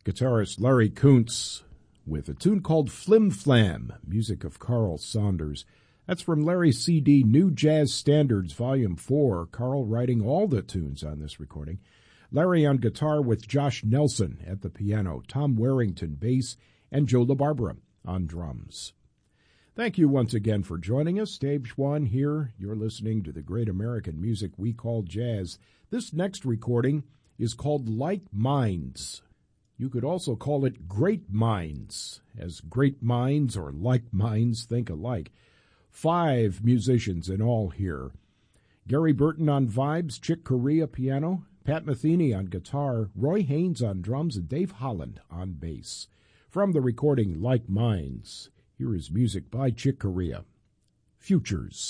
Guitarist Larry Kuntz with a tune called Flim Flam, music of Carl Saunders. That's from Larry's CD New Jazz Standards Volume 4, Carl writing all the tunes on this recording. Larry on guitar with Josh Nelson at the piano, Tom Warrington bass, and Joe LaBarbera on drums. Thank you once again for joining us. Dave Schwann here. You're listening to the great American music we call jazz. This next recording is called Like Minds. You could also call it Great Minds, as great minds or like minds think alike. 5 musicians in all here. Gary Burton on vibes, Chick Corea piano, Pat Metheny on guitar, Roy Haynes on drums, and Dave Holland on bass. From the recording Like Minds, here is music by Chick Corea, Futures.